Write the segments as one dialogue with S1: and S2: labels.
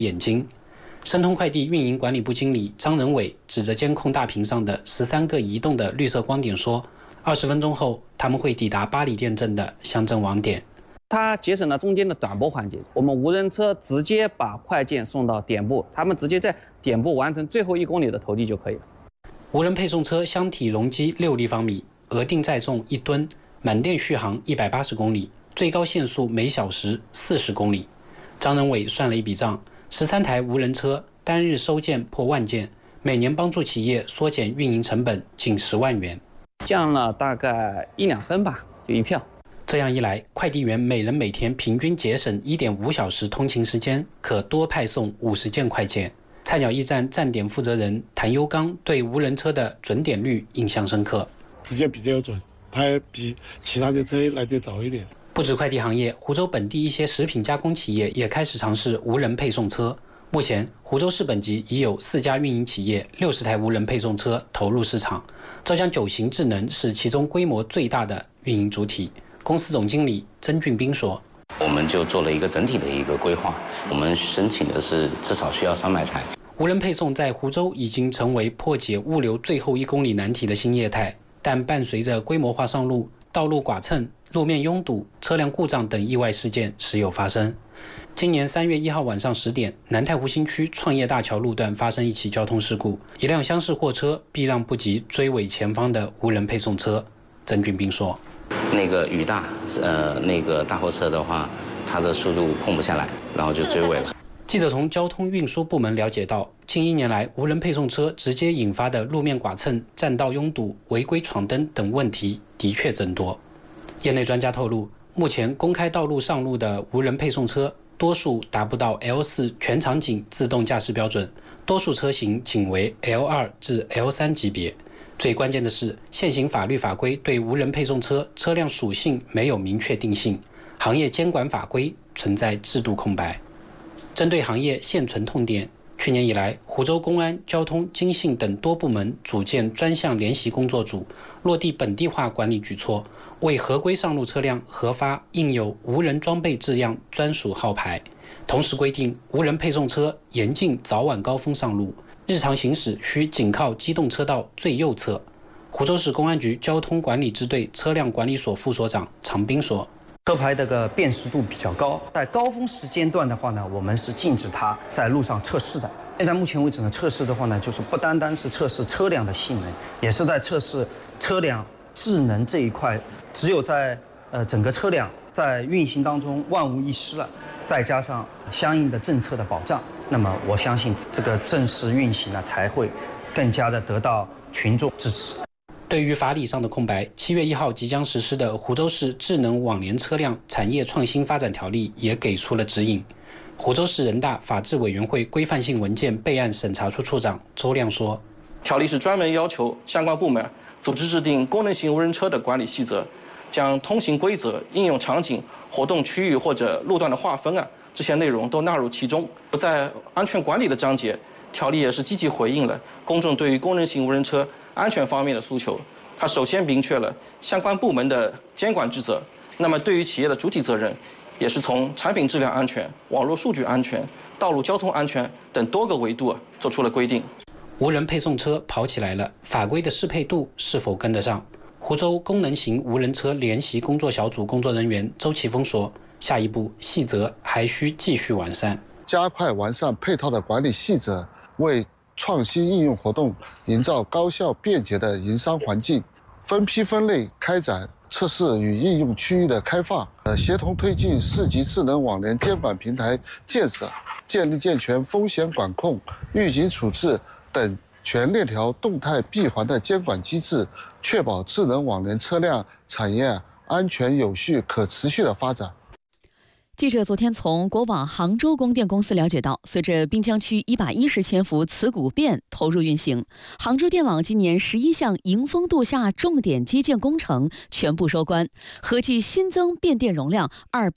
S1: 眼睛。申通快递运营管理部经理张仁伟指着监控大屏上的13个移动的绿色光点说：“20分钟后，他们会抵达巴里店镇的乡镇网点。”
S2: 它节省了中间的短驳环节，我们无人车直接把快件送到点部，他们直接在点部完成最后1公里的投递就可以了。
S1: 无人配送车箱体容积6立方米，额定载重1吨，满电续航180公里，最高限速每小时40公里。张仁伟算了一笔账，13台无人车单日收件破万件，每年帮助企业缩减运营成本近10万元，
S2: 降了大概1、2分吧，就一票。
S1: 这样一来，快递员每人每天平均节省1.5小时通勤时间，可多派送50件快件。菜鸟驿站站点负责人谭优刚对无人车的准点率印象深刻，
S3: 时间比较准，它比其他的车来得早一点。
S1: 不止快递行业，湖州本地一些食品加工企业也开始尝试无人配送车。目前，湖州市本级已有4家运营企业60台无人配送车投入市场。浙江九行智能是其中规模最大的运营主体。公司总经理曾俊斌说：“
S4: 我们就做了一个整体的一个规划，我们申请的是至少需要300台。
S1: 无人配送在湖州已经成为破解物流最后1公里难题的新业态，但伴随着规模化上路，道路剐蹭、路面拥堵、车辆故障等意外事件时有发生。今年3月1号晚上10点，南太湖新区创业大桥路段发生一起交通事故，一辆厢式货车避让不及追尾前方的无人配送车。曾俊斌说：“
S4: 那个雨大，那个大货车的话，它的速度控不下来，然后就追尾了。”
S1: 记者从交通运输部门了解到，近1年来，无人配送车直接引发的路面剐蹭、占道拥堵、违规闯灯等问题的确增多。业内专家透露，目前公开道路上路的无人配送车，多数达不到 L4 全场景自动驾驶标准，多数车型仅为 L2 至 L3 级别。最关键的是，现行法律法规对无人配送车车辆属性没有明确定性，行业监管法规存在制度空白。针对行业现存痛点，去年以来，湖州公安、交通、经信等多部门组建专项联席工作组，落地本地化管理举措，为合规上路车辆核发印有无人装备字样专属号牌，同时规定无人配送车严禁早晚高峰上路，日常行驶需紧靠机动车道最右侧。湖州市公安局交通管理支队车辆管理所副所长常斌说：“
S5: 车牌这个辨识度比较高，在高峰时间段的话呢，我们是禁止它在路上测试的。现在目前为止呢，测试的话呢，就是不单单是测试车辆的性能，也是在测试车辆智能这一块。只有在整个车辆在运行当中万无一失了，再加上相应的政策的保障，那么我相信这个正式运行呢，才会更加的得到群众支持。”
S1: 对于法理上的空白，7月1号即将实施的湖州市智能网联车辆产业创新发展条例也给出了指引。湖州市人大法制委员会规范性文件备案审查处处长周亮说：“
S6: 条例是专门要求相关部门组织制定功能性无人车的管理细则，将通行规则、应用场景、活动区域或者路段的划分这些内容都纳入其中。不在安全管理的章节，条例也是积极回应了公众对于功能性无人车安全方面的诉求。它首先明确了相关部门的监管职责，那么对于企业的主体责任，也是从产品质量安全、网络数据安全、道路交通安全等多个维度做出了规定。”
S1: 无人配送车跑起来了，法规的适配度是否跟得上？湖州功能型无人车联席工作小组工作人员周奇峰说：“下一步细则还需继续完善，
S7: 加快完善配套的管理细则，为创新应用活动营造高效便捷的营商环境，分批分类开展测试与应用区域的开放，协同推进市级智能网联监管平台建设，建立健全风险管控、预警处置等全链条动态闭环的监管机制，确保智能网联车辆产业安全有序可持续的发展。”
S8: 记者昨天从国网杭州供电公司了解到，随着滨江区110千伏磁骨变投入运行，杭州电网今年11项迎峰度夏重点基建工程全部收官，合计新增变电容量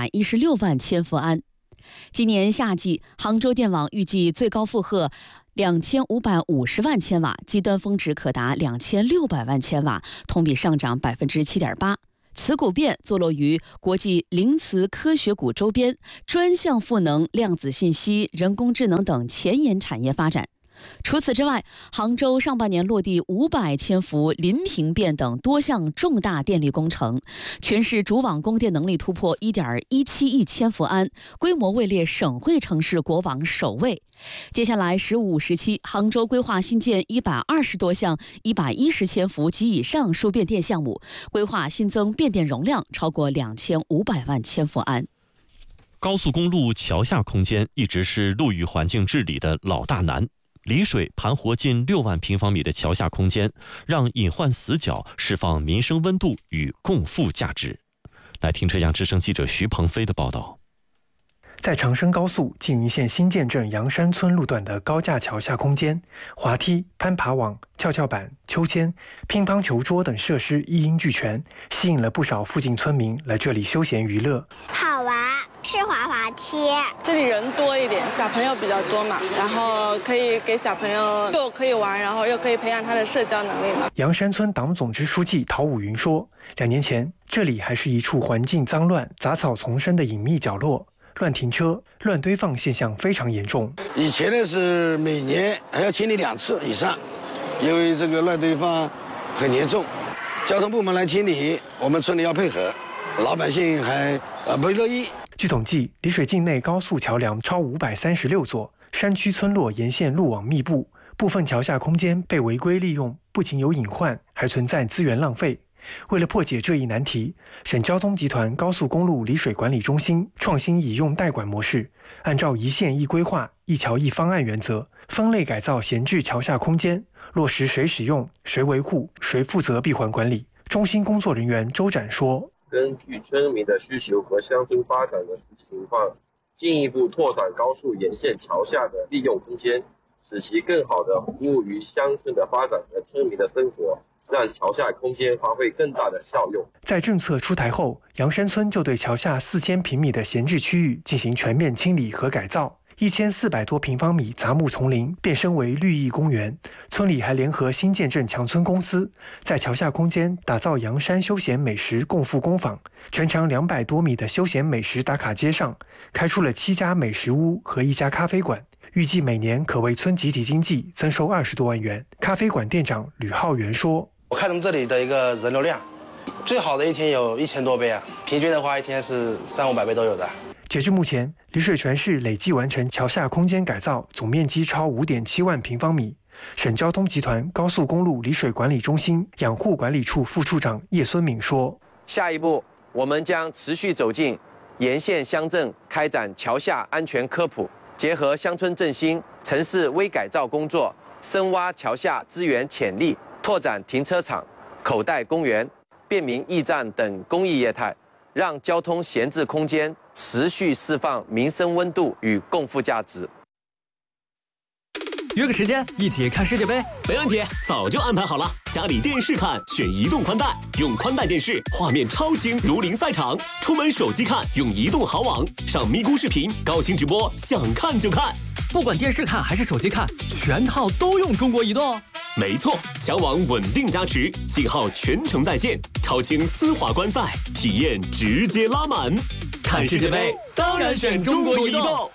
S8: 216万千伏安。今年夏季，杭州电网预计最高负荷2550万千瓦，极端峰值可达2600万千瓦，同比上涨7.8%。 磁谷变坐落于国际零磁科学谷周边，专项赋能量子信息、人工智能等前沿产业发展。除此之外，杭州上半年落地500千伏临平变等多项重大电力工程，全市主网供电能力突破1.17亿千伏安，规模位列省会城市国网首位。接下来15、17，杭州规划新建120多项110千伏及以上输变电项目，规划新增变电容量超过2500万千伏安。
S9: 高速公路桥下空间一直是陆域环境治理的老大难。丽水盘活近6万平方米的桥下空间，让隐患死角释放民生温度与共富价值。来听浙江之声记者徐鹏飞的报道。
S10: 在长深高速缙云县新建镇杨山村路段的高架桥下空间，滑梯、攀爬网、跷跷板、秋千、乒乓球桌等设施一应俱全，吸引了不少附近村民来这里休闲娱乐。
S11: 好玩，是滑滑梯。
S12: 这里人多一点，小朋友比较多嘛，然后可以给小朋友又可以玩，然后又可以培养他的社交能力嘛。
S10: 杨山村党总支书记陶武云说，2年前这里还是一处环境脏乱、杂草丛生的隐秘角落。乱停车、乱堆放现象非常严重。
S13: 以前呢是每年还要清理2次以上，因为这个乱堆放很严重，交通部门来清理，我们村里要配合，老百姓还不乐意。
S10: 据统计，丽水境内高速桥梁超536座，山区村落沿线路网密布，部分桥下空间被违规利用，不仅有隐患，还存在资源浪费。为了破解这一难题，省交通集团高速公路丽水管理中心创新以用代管模式，按照一线一规划、一桥一方案原则，分类改造闲置桥下空间，落实谁使用、谁维护、谁负责闭环管理。中心工作人员周展说：“
S14: 根据村民的需求和乡村发展的实际情况，进一步拓展高速沿线桥下的利用空间，使其更好地服务于乡村的发展和村民的生活。”让桥下空间发挥更大的效用。
S10: 在政策出台后，杨山村就对桥下4000平米的闲置区域进行全面清理和改造，1400多平方米杂木丛林变身为绿意公园。村里还联合新建镇强村公司，在桥下空间打造杨山休闲美食共富工坊，全长200多米的休闲美食打卡街上，开出了7家美食屋和1家咖啡馆。预计每年可为村集体经济增收20多万元。咖啡馆店长吕浩元说：“
S15: 我看他们这里的一个人流量，最好的一天有1000多杯啊，平均的话一天是300-500杯都有的。”
S10: 截至目前，丽水全市累计完成桥下空间改造总面积超5.7万平方米。省交通集团高速公路丽水管理中心养护管理处副处长叶孙敏说：“
S16: 下一步，我们将持续走进沿线乡镇，开展桥下安全科普，结合乡村振兴、城市微改造工作，深挖桥下资源潜力。”拓展停车场、口袋公园、便民驿站等公益业态，让交通闲置空间持续释放民生温度与共富价值。
S17: 约个时间一起看世界杯，
S18: 没问题，早就安排好了。家里电视看，选移动宽带，用宽带电视，画面超清，如临赛场；出门手机看，用移动好网，上咪咕视频，高清直播，想看就看。
S17: 不管电视看还是手机看，全套都用中国移动。
S18: 没错，强网稳定加持，信号全程在线，超清丝滑观赛，体验直接拉满。看世界杯当然选中国移动。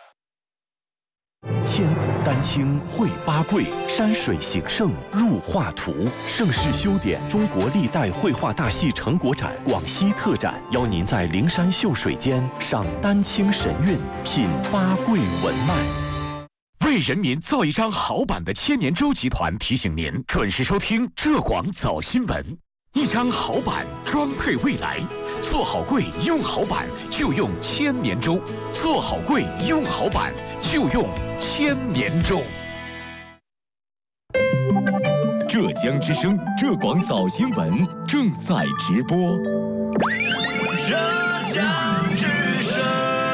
S19: 千古丹青绘八桂，山水形胜入画图。盛世修典中国历代绘画大戏成果展广西特展，邀您在灵山秀水间赏丹青神韵，品八桂文脉。
S20: 为人民造一张好版的千年舟集团提醒您准时收听浙广早新闻。一张好版装配未来，做好柜用好版就用千年舟，做好柜用好版就用千年舟。
S19: 浙江之声浙广早新闻正在直播。
S21: 浙江之声。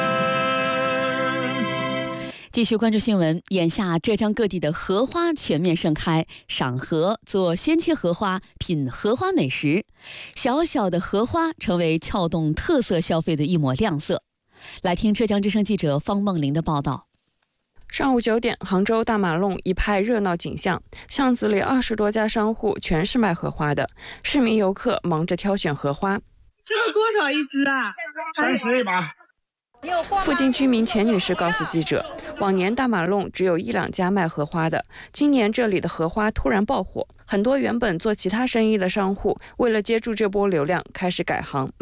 S8: 继续关注新闻，眼下浙江各地的荷花全面盛开，赏荷、做鲜切荷花、品荷花美食，小小的荷花成为撬动特色消费的一抹亮色。来听浙江之声记者方梦玲的报道。
S12: 上午9点，杭州大马路一派热闹景象，巷子里20多家商户全是卖荷花的，市民游客忙着挑选荷花。
S2: 这个多少一只啊？30一把。
S22: 附近居民钱女士告诉记者，往年大马路只有1、2家卖荷花的，今年这里的荷花突然爆火，很多原本做其他生意的商户为了接住这波流量，开始改行